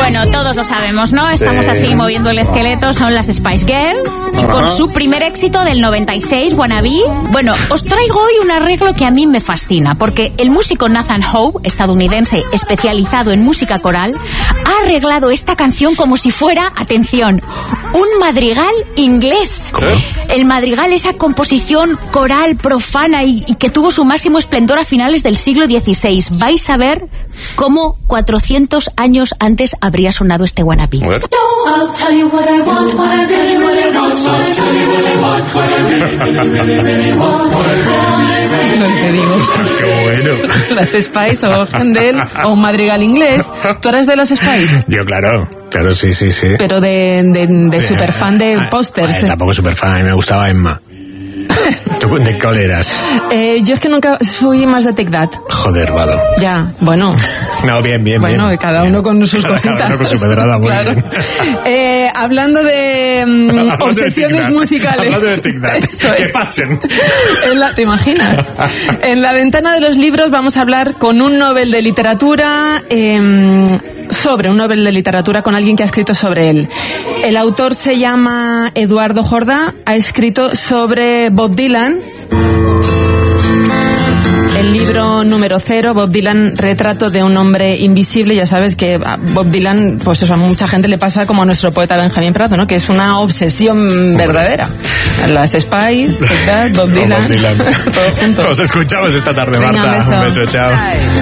Bueno, todos lo sabemos, ¿no? Estamos así moviendo el esqueleto, son las Spice Girls. Y con su primer éxito del 96, Wannabe. Bueno, os traigo hoy un arreglo que a mí me fascina, porque el músico Nathan Howe, estadounidense especializado en música coral, ha arreglado esta canción como si fuera, atención, un madrigal inglés. El madrigal, esa composición coral profana y que tuvo su máximo esplendor a finales del siglo XVI. Vais a ver cómo 400 años antes habría sonado este Wannabe. No te digo. Ostras, qué bueno. Las Spice o Händel o un madrigal inglés. ¿Tú eres de las Spice? Yo, claro, sí. Pero de superfan de pósters. Tampoco superfan, a mí me gustaba Emma. ¿Tú de cuál eras? Yo es que nunca fui más de Take That. Joder, Vado. Ya, bueno. No, bien. Bueno, cada uno con sus cositas. Cada uno con su pedrada, muy claro. Bien. Hablando de obsesiones musicales. Hablando de Take That. Eso Que es. pasen. ¿Te imaginas? En la ventana de los libros vamos a hablar con un Nobel de Literatura, sobre un Nobel de Literatura con alguien que ha escrito sobre él. El autor se llama Eduardo Jordá, ha escrito sobre Bob Dylan. El libro número 0, Bob Dylan, retrato de un hombre invisible. Ya sabes que a Bob Dylan, pues eso, a mucha gente le pasa como a nuestro poeta Benjamín Prado, ¿no? Que es una obsesión verdadera. Las Spice, Bob Dylan, todo junto. Os escuchamos esta tarde, Venga, Marta. un beso. Un beso, chao.